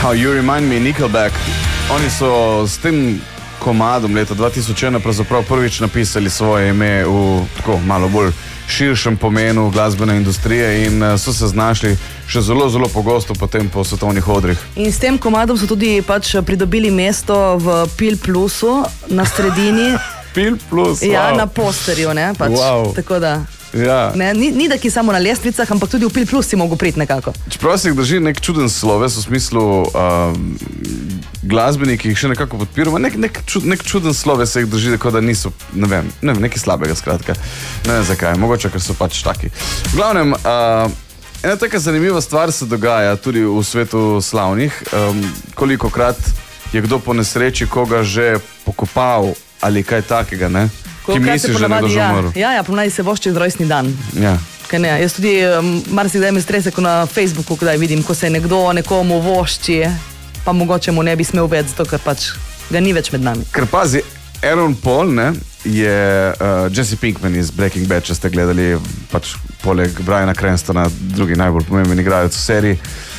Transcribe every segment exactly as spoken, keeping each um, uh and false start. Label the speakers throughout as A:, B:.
A: How You Remind Me, Nickelback. Oni so s tem komadom leta dva tisoč ena pravzaprav prvič napisali svoje ime v tako malo bolj širšem pomenu glasbene industrije in so se znašli še zelo, zelo pogosto potem po svetovnih odrih.
B: In s tem komadom so tudi pač pridobili mesto v Pil Plusu na sredini.
A: Pil Plus, wow.
B: Ja, na posterju, ne, pač.
A: Wow.
B: Tako da.
A: Ja.
B: Ne, ni, ni da ki samo na lestvicah, ampak tudi v Pil Plus si mogo priti nekako.
A: Čeprav se jih drži nek čuden sloves v smislu um, glasbeniki jih še nekako podpiramo, nek, nek, čud, nek čuden sloves se jih drži, tako da niso, ne vem, ne vem, nekaj slabega skratka. Ne vem zakaj, mogoče, ker so pač taki. V glavnem, uh, ena taka zanimiva stvar se dogaja tudi v svetu slavnih, um, kolikokrat je kdo po nesreči koga že pokopal ali kaj takega, ne? Ki misli, že ne dožo umrl.
B: Ja, ja, pomladi se vošči rojstni dan.
A: Ja.
B: Kaj ne, jaz tudi um, marsikdaj me strese, ko na Facebooku kdaj vidim, ko se nekdo nekomu vošči, pa mogoče mu ne bi smel več, zato ker pač ga ni več med nami.
A: Ker pazi, Aaron Paul, ne, je uh, Jesse Pinkman iz Breaking Bad, če ste gledali, pač poleg Briana Cranstona, drugi najbolj pomemben igralec v seriji.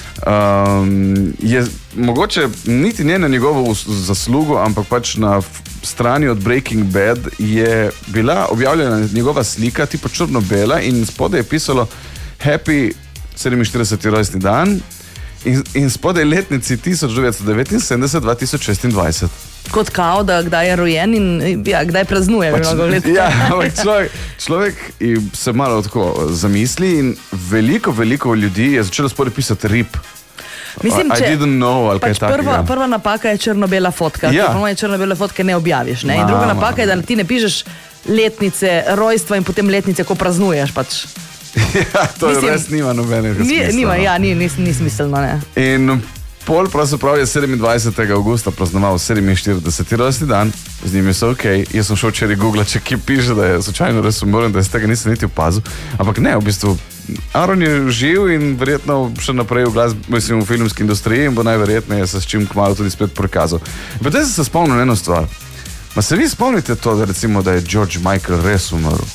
A: Um, je mogoče niti ne na njegovo zaslugo, ampak pač na strani od Breaking Bad je bila objavljena njegova slika, tipo črno-bela, in spodaj je pisalo Happy sedeminštirideseti rojstni dan in, in spodaj letnici tisoč devetsto devetinsedemdeset do dva tisoč šestindvajset.
B: Kot kao, da kdaj je rojen in ja, kdaj praznuje.
A: Pač, ja, ampak človek, človek se malo tako zamisli in veliko, veliko ljudi je začelo spodaj pisati rip.
B: Mislim,
A: I
B: če,
A: didn't know, ali
B: pač
A: kaj takega.
B: Prva, prva napaka je črno-bela fotka.
A: Ja.
B: Moje črno-bele fotke ne objaviš. Ne? In
A: Ma,
B: druga
A: ma,
B: napaka je, da ti ne pišeš letnice rojstva in potem letnice, ko praznuješ. Pač.
A: Ja, to
B: Mislim,
A: res nima nobenega
B: ni,
A: smisla.
B: Nima, ja, ni, ni, ni smiselno, ne.
A: In Paul pravzaprav je sedemindvajsetega avgusta praznoval sedeminštirideseti rojstni dan, z njimi so ok. Jaz sem šel včeraj googlat, če ki piše, da je slučajno res umrl, da iz tega nisem niti opazil. Ampak ne, v bistvu Aaron je živ in verjetno še naprej v glasbi, mislim, v filmski industriji in bo najverjetneje se s čim kmalu tudi spet prikazal. In potem sem se spomnil eno stvar. Ma se vi spomnite to, da recimo, da je George Michael res umrl?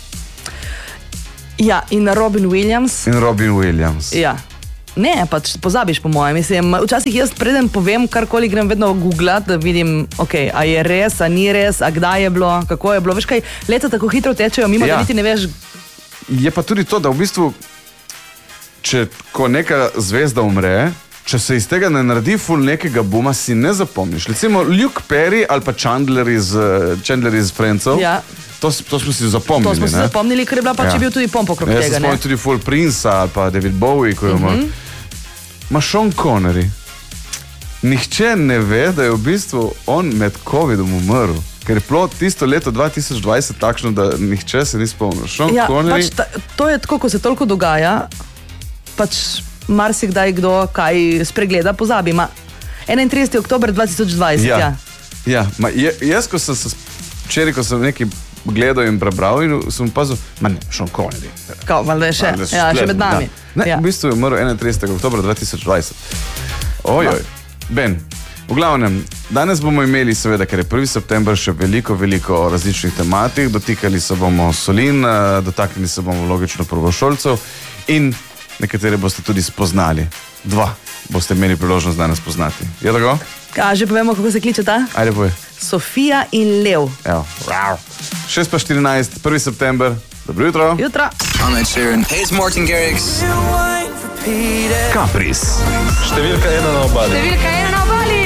B: Ja, in Robin Williams.
A: In Robin Williams.
B: Ja. Ne, pač pozabiš po mojem. Mislim, včasih jaz preden povem karkoli, grem vedno googlat, da vidim, ok, a je res, a ni res, a kdaj je bilo, kako je bilo. Veš kaj, leta tako hitro tečejo, mimo,
A: ja.
B: Da niti ne veš.
A: Je pa tudi to, da v bistvu, če ko neka zvezda umre, če se iz tega ne naredi ful nekega buma, si ne zapomniš. Recimo Luke Perry ali pa Chandler iz, Chandler iz Friendsov.
B: Ja.
A: To, to smo si zapomnili.
B: To smo si
A: ne?
B: zapomnili, ker je bila pač
A: Ja.
B: je bil tudi pomp okrog
A: Ja,
B: tega.
A: se spomnim tudi ful Princa ali pa David Bowie, ko je umrl. Ma Sean Connery. Nihče ne ve, da je v bistvu on med covidom umrl. Ker je bilo tisto leto dva tisoč dvajset takšno, da nihče se ni spomnil. Sean
B: Ja,
A: Connery.
B: pač ta, to je tako, ko se toliko dogaja, pač marsikdaj kdo kaj spregleda, pozabi. Ma enaintrideseti oktober dva tisoč dvajset, ja.
A: Ja, ja. Ma, je, jaz, ko sem se včeraj, ko sem nekaj gledal in prebral in sem opazil, ma ne, Sean Connery.
B: Kao, valjda je še,
A: Valjda
B: ja, še
A: splet,
B: med nami.
A: da. Ne,
B: Ja.
A: v bistvu je umrl enaintridesetega oktobra dva tisoč dvajset. Ojoj, Ben, v glavnem, danes bomo imeli seveda, ker je prvi september, še veliko, veliko različnih tematik, dotikali se bomo solin, dotaknili se bomo logično prvošolcev in nekatere boste tudi spoznali. Dva boste imeli priložnost danes spoznati. Je tako?
B: Kaj, že povemo, kako se kliče ta?
A: Ajde povej.
B: Sofija in Lev.
A: Evo. šest pa štirinajst, prvi september. Dobro jutro.
B: Jutra.
C: Ahmet Sheeran. Hey, it's Martin Garrix.
D: Kapris. Številka ena na obali.
B: Številka ena na obali.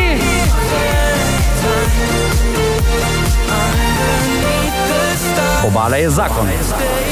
D: Obala je zakon.